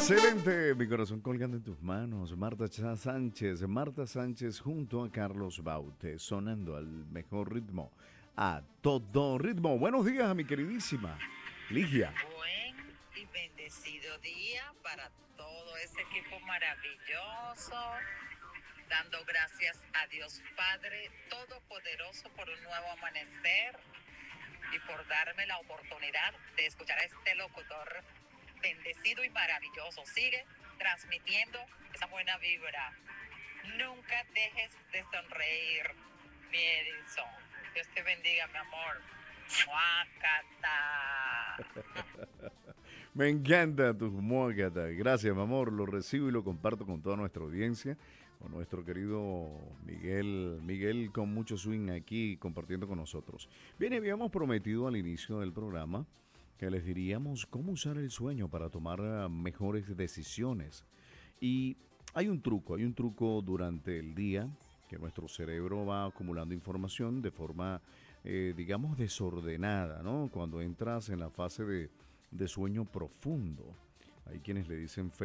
Excelente, mi corazón colgando en tus manos. Marta Sánchez junto a Carlos Baute, sonando al mejor ritmo, a todo ritmo. Buenos días a mi queridísima Ligia. Buen y bendecido día para todo ese equipo maravilloso, dando gracias a Dios Padre Todopoderoso por un nuevo amanecer y por darme la oportunidad de escuchar a este locutor bendecido y maravilloso. Sigue transmitiendo esa buena vibra. Nunca dejes de sonreír, mi Edison. Dios te bendiga, mi amor. Muácata. Me encanta tu mógata. Gracias, mi amor. Lo recibo y lo comparto con toda nuestra audiencia. Con nuestro querido Miguel. Miguel con mucho swing aquí compartiendo con nosotros. Bien, habíamos prometido al inicio del programa que les diríamos cómo usar el sueño para tomar mejores decisiones. Y hay un truco durante el día que nuestro cerebro va acumulando información de forma, digamos, desordenada, ¿no? Cuando entras en la fase de sueño profundo. Hay quienes le dicen